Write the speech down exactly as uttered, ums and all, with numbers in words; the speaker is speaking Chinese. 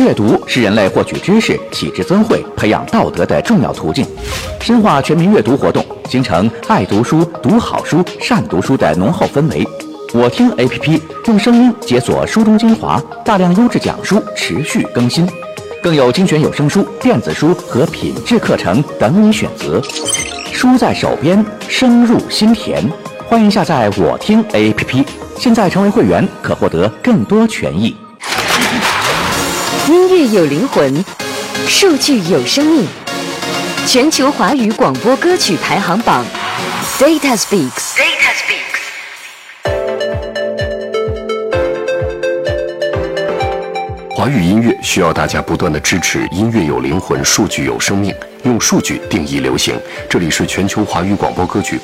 阅读是人类获取知识、启智增慧、培养道德的重要途径。深化全民阅读活动，形成爱读书、读好书、善读书的浓厚氛围。我听 A P P 用声音解锁书中精华，大量优质讲书持续更新，更有精选有声书、电子书和品质课程等你选择。书在手边，声入心田。欢迎下载我听 A P P， 现在成为会员可获得更多权益。 音乐有灵魂，数据有生命。全球华语广播歌曲排行榜 ，Data Speaks。Data Speaks。 华语音乐需要大家不断的支持，音乐有灵魂，数据有生命，用数据定义流行。这里是全球华语广播歌曲